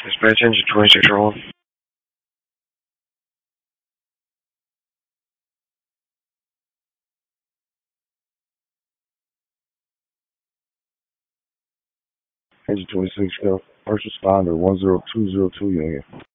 Dispatch engine 26 roll. Engine 26, go. First responder 10202 unit.